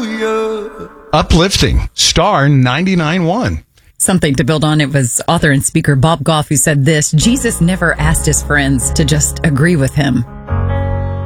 Uplifting. Star 99.1. Something to build on. It was author and speaker Bob Goff who said this: Jesus never asked his friends to just agree with him.